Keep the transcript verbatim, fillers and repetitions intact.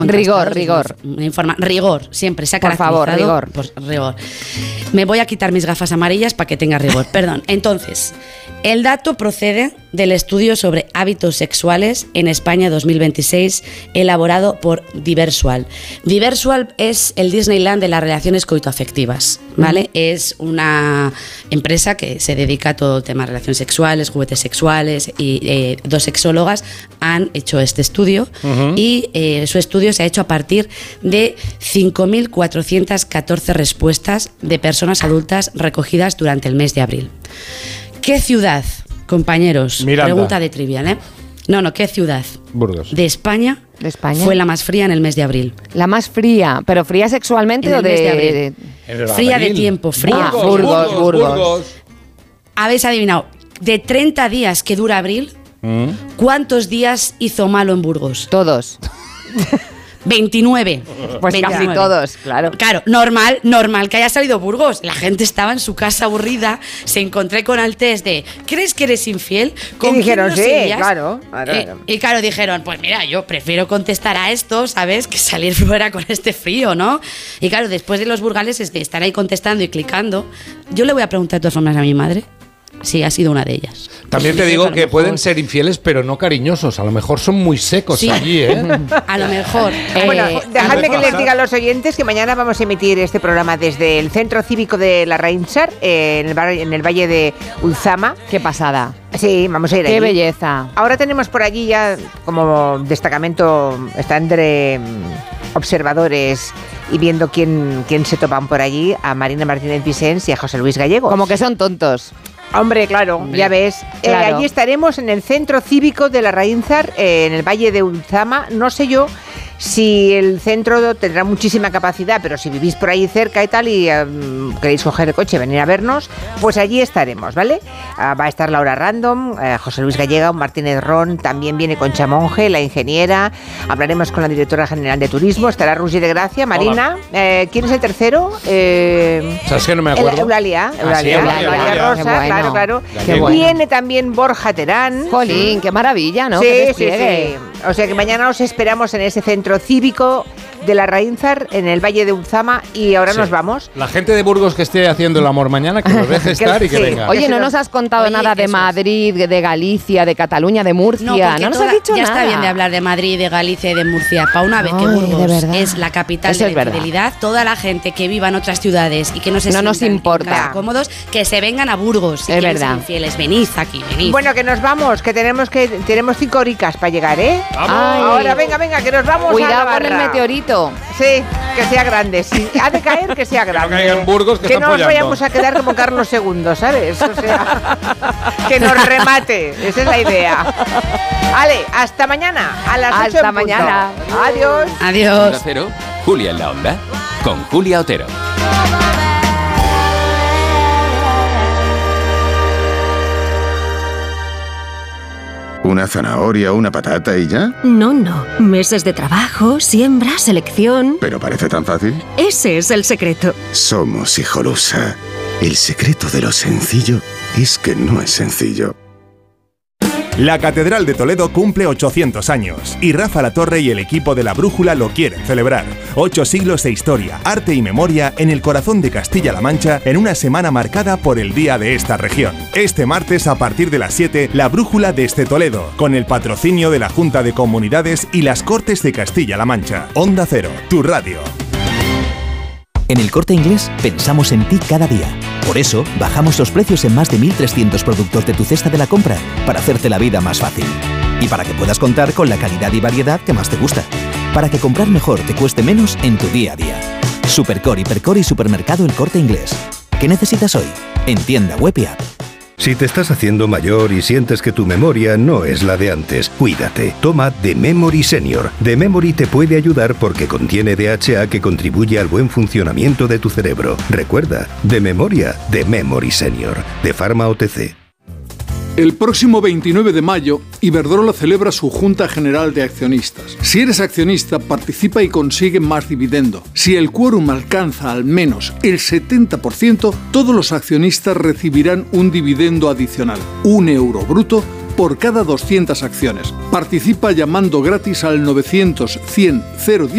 Rigor, rigor. Informa, rigor, siempre se ha Por caracterizado. favor, rigor. Pues, rigor. Me voy a quitar mis gafas amarillas para que tenga rigor. Perdón. Entonces, el dato procede del estudio sobre hábitos sexuales en España dos mil veintiséis, elaborado por Diversual. Diversual es el Disneyland de las relaciones coitoafectivas, ¿vale? Mm. Es una empresa que se dedica a todo el tema de relaciones sexuales, juguetes sexuales, y eh, dos sexólogas han hecho este estudio, uh-huh. y eh, su estudio se ha hecho a partir de cinco mil cuatrocientas catorce respuestas de personas adultas recogidas durante el mes de abril. ¿Qué ciudad, compañeros? Miranda. Pregunta de trivial, ¿eh? No, no, ¿qué ciudad? Burgos. De España, ¿De España? Fue la más fría en el mes de abril. La más fría, pero fría sexualmente en o el de... mes de abril. ¿En el Fría abril? de tiempo, fría. Burgos, Burgos, Burgos. Burgos. Habéis adivinado, de treinta días que dura abril, ¿Mm? ¿cuántos días hizo malo en Burgos? Todos. veintinueve. Pues veintinueve. casi todos, claro. Claro, normal, normal que haya salido Burgos. La gente estaba en su casa aburrida, se encontré con el test de ¿crees que eres infiel? Y dijeron, quién sí, nos irías? claro. claro, Eh, claro. y claro, dijeron, pues mira, yo prefiero contestar a esto, ¿sabes? Que salir fuera con este frío, ¿no? Y claro, después de los burgaleses de estar ahí contestando y clicando, yo le voy a preguntar de todas formas a mi madre si ha sido una de ellas. También te digo que pueden ser infieles, pero no cariñosos. A lo mejor son muy secos Sí. allí, ¿eh? A lo mejor. Bueno, Eh, dejadme que les pasar. diga a los oyentes que mañana vamos a emitir este programa desde el Centro Cívico de la Reinsar, eh, en, el, bar- en el Valle de Ulzama. Qué pasada. Sí, vamos a ir Qué allí. belleza. Ahora tenemos por allí ya como destacamento, están entre mm, observadores y viendo quién, quién se topan por allí, a Marina Martínez Vicens y a José Luis Gallego. Como que son tontos. Hombre, claro, Hombre, ya ves. Eh, claro. allí estaremos en el Centro Cívico de la Reinsar, eh, en el Valle de Ulzama. No sé yo si el centro tendrá muchísima capacidad, pero si vivís por ahí cerca y tal y um, queréis coger el coche y venir a vernos, pues allí estaremos, ¿vale? Uh, va a estar Laura Random, uh, José Luis Gallega, Martínez Ron, también viene Concha Monge, la ingeniera, hablaremos con la directora general de turismo, estará Roger de Gracia, Marina. Eh, ¿Quién es el tercero? Eh, ¿Sabes que no me el- acuerdo? Eulalia, sí, Eulalia, Eulalia, Eulalia Eulalia. Rosa, Qué bueno. claro, claro. Qué bueno. Viene también Borja Terán. Jolín, qué maravilla, ¿no? Sí, Qué sí, despliegue. sí. O sea que mañana os esperamos en ese centro cívico de la Reinsar, en el Valle de Ulzama, y ahora Sí. nos vamos. La gente de Burgos que esté haciendo el amor mañana, que lo deje estar y que sí. venga. Oye, Ya no se lo- nos has contado Oye, nada de eso es. Madrid, de, de Galicia, de Cataluña, de Murcia. No, No, porque nos toda- has dicho ya nada. está bien de hablar de Madrid, de Galicia y de Murcia. Para una vez que Ay, de Burgos verdad. es la capital Eso de es la verdad. infidelidad, toda la gente que viva en otras ciudades y que no se No nos sientan en importa. casa cómodos, que se vengan a Burgos. Si Es quieren verdad. ser infieles, venid aquí, venid. Bueno, que nos vamos, que tenemos que tenemos cinco horicas para llegar, ¿eh? Ay. Ahora, venga, venga, que nos vamos a Cuidado la con el barra. meteorito. Sí, que sea grande. Si ha de caer, que sea grande. caiga en Burgos, que que están no nos follando. vayamos a quedar como Carlos segundo, ¿sabes? O sea, que nos remate. Esa es la idea. Vale, hasta mañana, a las ocho Hasta en punto. mañana. Adiós. Adiós. Onda Cero, Julia en la Onda, con Julia Otero. ¿Una zanahoria, una patata y ya? No, no. Meses de trabajo, siembra, selección. ¿Pero parece tan fácil? Ese es el secreto. Somos Hijolusa. El secreto de lo sencillo es que no es sencillo. La Catedral de Toledo cumple ochocientos años y Rafa La Torre y el equipo de La Brújula lo quieren celebrar. Ocho siglos de historia, arte y memoria en el corazón de Castilla-La Mancha en una semana marcada por el día de esta región. Este martes a partir de las siete, La Brújula desde Toledo, con el patrocinio de la Junta de Comunidades y las Cortes de Castilla-La Mancha. Onda Cero, tu radio. En El Corte Inglés pensamos en ti cada día. Por eso, bajamos los precios en más de mil trescientos productos de tu cesta de la compra para hacerte la vida más fácil. Y para que puedas contar con la calidad y variedad que más te gusta. Para que comprar mejor te cueste menos en tu día a día. Supercore, Hipercore y Supermercado El Corte Inglés. ¿Qué necesitas hoy? En tienda web y app. Si te estás haciendo mayor y sientes que tu memoria no es la de antes, cuídate. Toma The Memory Senior. The Memory te puede ayudar porque contiene D H A que contribuye al buen funcionamiento de tu cerebro. Recuerda, de memoria, The Memory Senior. De Pharma O T C. El próximo veintinueve de mayo, Iberdrola celebra su Junta General de Accionistas. Si eres accionista, participa y consigue más dividendo. Si el quórum alcanza al menos el setenta por ciento, todos los accionistas recibirán un dividendo adicional, un euro bruto, por cada doscientas acciones. Participa llamando gratis al novecientos cien cero diez